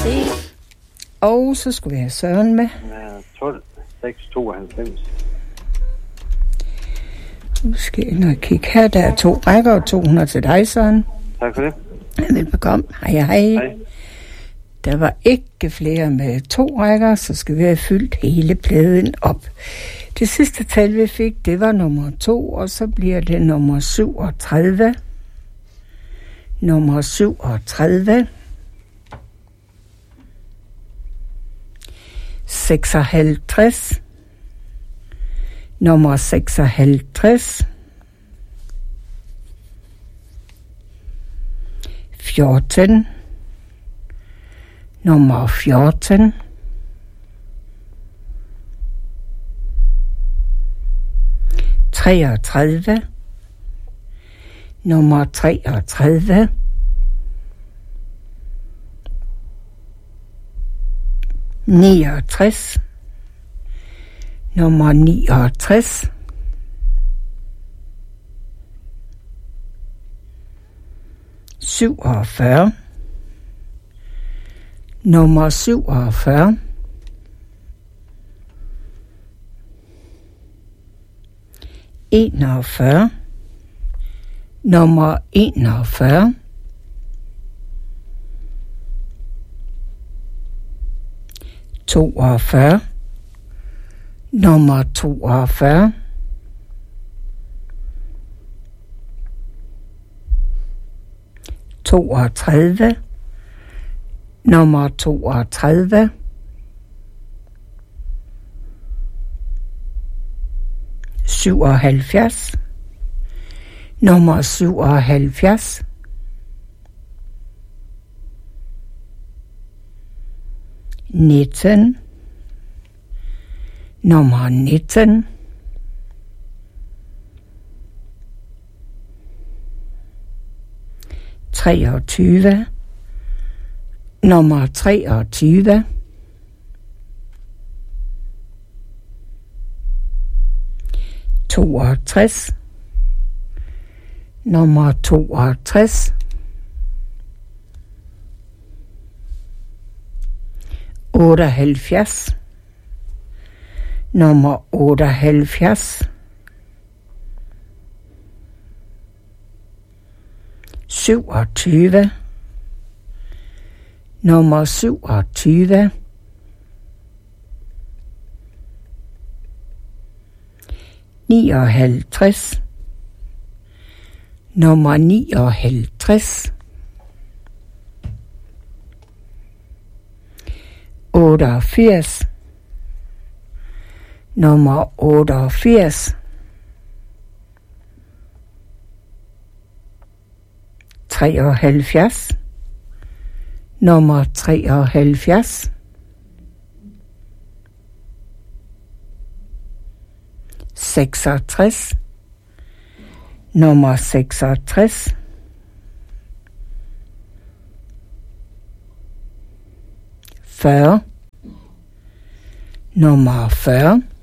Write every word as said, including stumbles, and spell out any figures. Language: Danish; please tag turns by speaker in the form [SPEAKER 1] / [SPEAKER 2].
[SPEAKER 1] se. Og så skulle vi have Søren med.
[SPEAKER 2] Ja, tolv seks tooghalvfems.
[SPEAKER 1] Nu skal jeg ind og kigge her. Der er to rækker og to hundrede til dig, Søren.
[SPEAKER 2] Tak for det.
[SPEAKER 1] Velbekomme. Hej, hej.
[SPEAKER 2] Hej.
[SPEAKER 1] Der var ikke flere med to rækker, så skal vi have fyldt hele pladen op. Det sidste tal, vi fik, det var nummer to, og så bliver det nummer syvogtredive. Nummer syvogtredive. seksoghalvtreds. Nummer seksoghalvtreds. fjorten. Nummer fjorten. treogtredive. Nummer treogtredive. niogtres. Nummer niogtres. syvogfyrre. Nummer syvogfyrre. enogfyrre. Nummer enogfyrre. toogfyrre. Nummer toogfyrre. toogtredive. Nummer toogtredive. syvoghalvfjerds. Nummer syvoghalvfjerds. nitten. Nummer nitten. treogtyve. Nummer treogtyve. toogtres. Nummer toogtres. otteoghalvfjerds. Nummer otteoghalvfjerds. syvogtyve. Nummer syvogtyve. nioghalvtreds. Nummer nioghalvtreds. otteogfirs. Nummer otteogfirs. treoghalvfjerds. Nummer treoghalvfjerds. seksogtres. Nummer seksogtres. fyrre. Nummer fyrre.